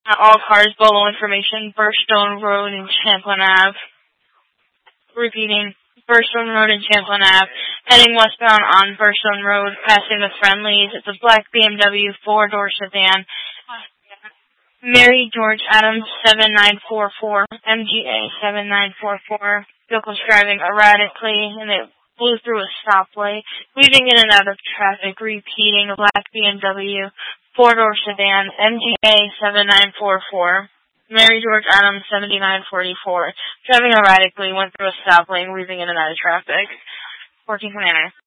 All cars below information. Burstone Road and Champlain Ave. Repeating. Burstone Road and Champlain Ave. Heading westbound on Burstone Road, passing the Friendlies. It's a black BMW 4-door sedan. Mary George Adams 7944, MGA 7944. Vehicle's driving erratically, and it blew through a stoplight, weaving in and out of traffic, repeating. A black BMW 4-door sedan, MGA 7944. Mary George Adams 7944. Driving erratically, went through a stoplight, weaving in and out of traffic. 14 Commander.